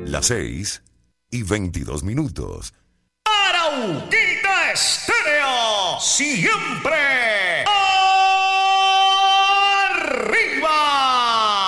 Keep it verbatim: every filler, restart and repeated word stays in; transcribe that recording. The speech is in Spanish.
Las seis y veintidós minutos. Arauquita Estéreo, siempre